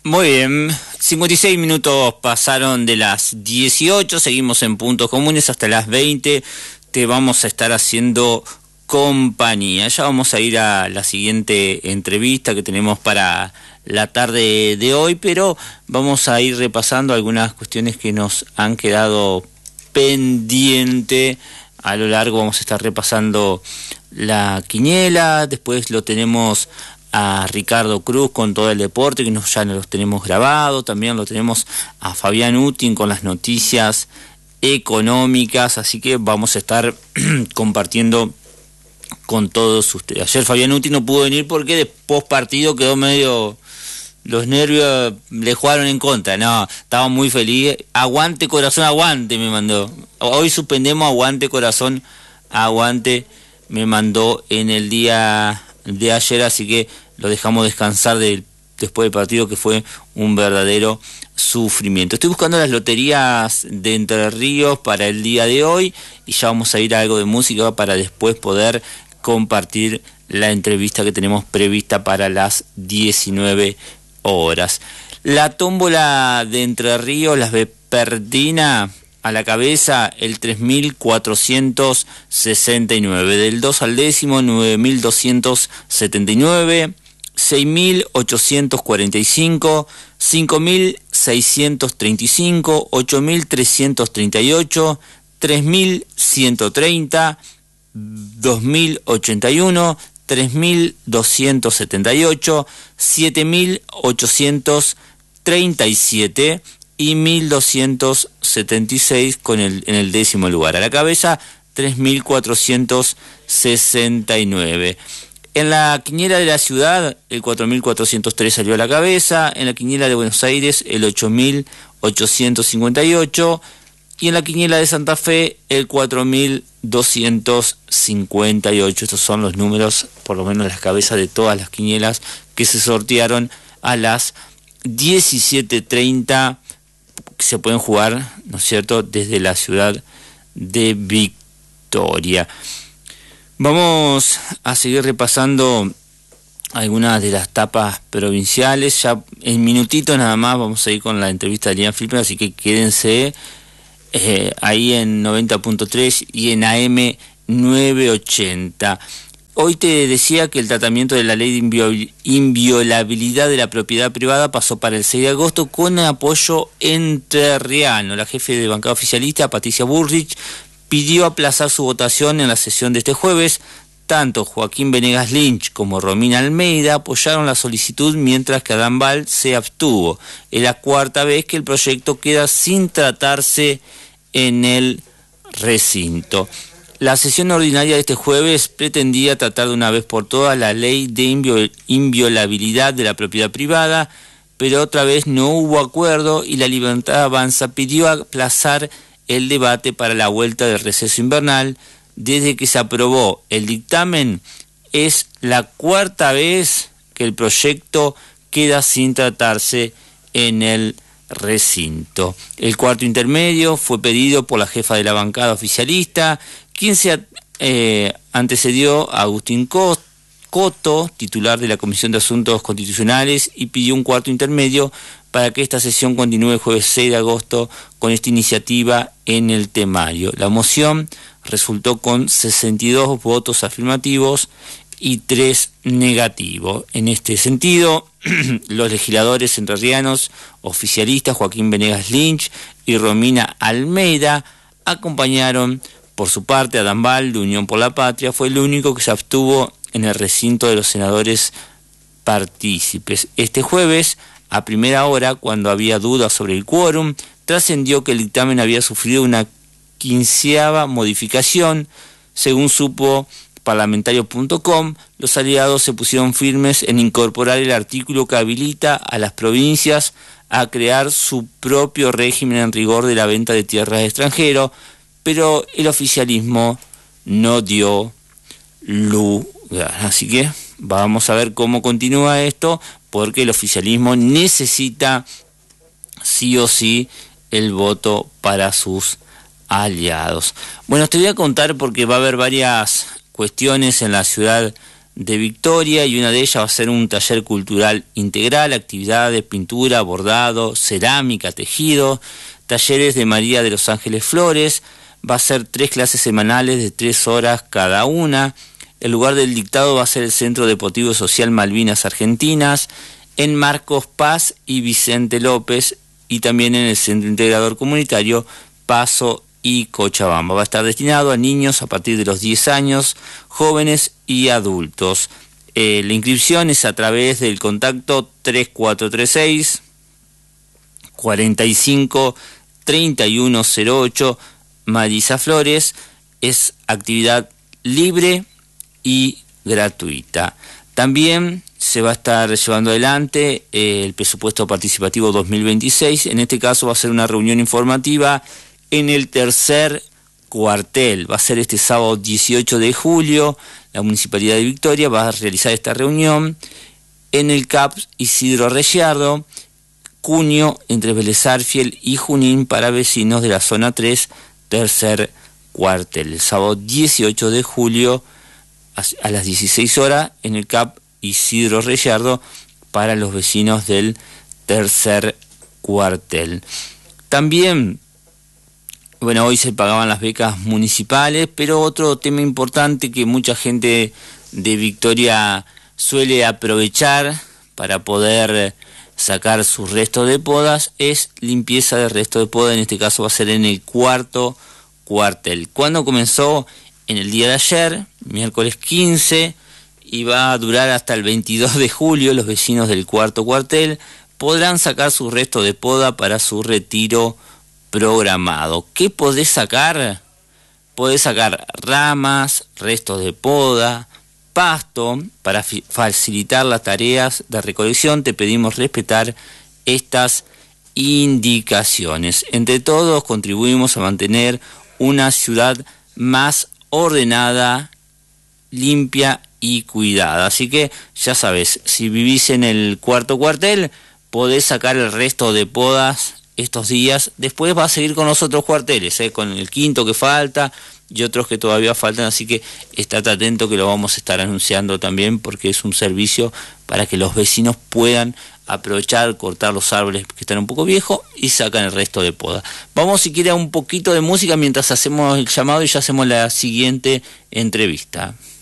Muy bien, 56 minutos pasaron de las 18, seguimos en Puntos Comunes hasta las 20, te vamos a estar haciendo compañía. Ya vamos a ir a la siguiente entrevista que tenemos para la tarde de hoy, pero vamos a ir repasando algunas cuestiones que nos han quedado pendiente. A lo largo vamos a estar repasando la quiniela, después lo tenemos a Ricardo Cruz con todo el deporte, que ya los tenemos grabado, también lo tenemos a Fabián Utin con las noticias económicas, así que vamos a estar compartiendo con todos ustedes. Ayer Fabián Utin no pudo venir porque de post partido quedó medio... Los nervios le jugaron en contra, no, estaba muy feliz. Aguante corazón, aguante, me mandó. Hoy suspendemos, aguante corazón, aguante, me mandó en el día de ayer, así que lo dejamos descansar después del partido, que fue un verdadero sufrimiento. Estoy buscando las loterías de Entre Ríos para el día de hoy y ya vamos a ir a algo de música para después poder compartir la entrevista que tenemos prevista para las 19 horas. La tómbola de Entre Ríos, las Vespertina, a la cabeza el 3.469, del 2 al décimo 9.279, 6.845, 5.635, 8.338, 3.130, 2.081, 3.278, 7.837 y 1.276 en el décimo lugar. A la cabeza 3.469. En la quiniela de la ciudad el 4.403 salió a la cabeza, en la quiniela de Buenos Aires el 8.858 y en la quiniela de Santa Fe el 4.258. Estos son los números, por lo menos las cabezas de todas las quinielas que se sortearon a las 17:30, que se pueden jugar, ¿no es cierto?, desde la ciudad de Victoria. Vamos a seguir repasando algunas de las tapas provinciales. Ya en minutitos nada más vamos a ir con la entrevista de Lian Flipper, así que quédense ahí en 90.3 y en AM 980. Hoy te decía que el tratamiento de la ley de inviolabilidad de la propiedad privada pasó para el 6 de agosto con apoyo entrerriano. La jefe de bancada oficialista, Patricia Bullrich, pidió aplazar su votación en la sesión de este jueves. Tanto Joaquín Venegas Lynch como Romina Almeida apoyaron la solicitud, mientras que Adán Bal se abstuvo. Es la cuarta vez que el proyecto queda sin tratarse en el recinto. La sesión ordinaria de este jueves pretendía tratar de una vez por todas la ley de inviolabilidad de la propiedad privada, pero otra vez no hubo acuerdo y la Libertad Avanza pidió aplazar el debate para la vuelta del receso invernal. Desde que se aprobó el dictamen, es la cuarta vez que el proyecto queda sin tratarse en el recinto. El cuarto intermedio fue pedido por la jefa de la bancada oficialista, quien se antecedió a Agustín Coto, titular de la Comisión de Asuntos Constitucionales, y pidió un cuarto intermedio para que esta sesión continúe el jueves 6 de agosto con esta iniciativa en el temario. La moción resultó con 62 votos afirmativos y 3 negativos. En este sentido, los legisladores entrerrianos oficialistas Joaquín Venegas Lynch y Romina Almeida acompañaron. Por su parte, Adán Bal, de Unión por la Patria, fue el único que se abstuvo en el recinto de los senadores partícipes. Este jueves, a primera hora, cuando había dudas sobre el quórum, trascendió que el dictamen había sufrido una 15ª modificación. Según supo parlamentario.com, los aliados se pusieron firmes en incorporar el artículo que habilita a las provincias a crear su propio régimen en rigor de la venta de tierras de extranjeros, pero el oficialismo no dio lugar. Así que vamos a ver cómo continúa esto, porque el oficialismo necesita sí o sí el voto para sus aliados. Bueno, te voy a contar porque va a haber varias cuestiones en la ciudad de Victoria, y una de ellas va a ser un taller cultural integral, actividades, pintura, bordado, cerámica, tejido, talleres de María de los Ángeles Flores. Va a ser 3 clases semanales de 3 horas cada una. El lugar del dictado va a ser el Centro Deportivo Social Malvinas Argentinas, en Marcos Paz y Vicente López, y también en el Centro Integrador Comunitario Paso y Cochabamba. Va a estar destinado a niños a partir de los 10 años, jóvenes y adultos. La inscripción es a través del contacto 3436 45 3108. Marisa Flores. Es actividad libre y gratuita. También se va a estar llevando adelante el presupuesto participativo 2026. En este caso va a ser una reunión informativa en el tercer cuartel. Va a ser este sábado 18 de julio. La Municipalidad de Victoria va a realizar esta reunión en el CAP Isidro Reyardo, Cuño, entre Vélez Sarsfield y Junín, para vecinos de la zona 3, tercer cuartel. El sábado 18 de julio a las 16 horas en el CAP Isidro Reyardo para los vecinos del tercer cuartel. También, bueno, hoy se pagaban las becas municipales, pero otro tema importante que mucha gente de Victoria suele aprovechar para poder sacar sus restos de podas es limpieza de restos de poda. En este caso va a ser en el cuarto cuartel. ¿Cuándo comenzó? En el día de ayer, miércoles 15, y va a durar hasta el 22 de julio. Los vecinos del cuarto cuartel podrán sacar sus restos de poda para su retiro programado. ¿Qué podés sacar? Podés sacar ramas, restos de poda, pasto. Para facilitar las tareas de recolección te pedimos respetar estas indicaciones. Entre todos contribuimos a mantener una ciudad más ordenada, limpia y cuidada. Así que ya sabes, si vivís en el cuarto cuartel, podés sacar el resto de podas estos días. Después va a seguir con los otros cuarteles, con el quinto que falta y otros que todavía faltan, así que estate atento que lo vamos a estar anunciando también, porque es un servicio para que los vecinos puedan aprovechar, cortar los árboles que están un poco viejos y sacan el resto de poda. Vamos, si quiere, a un poquito de música mientras hacemos el llamado y ya hacemos la siguiente entrevista.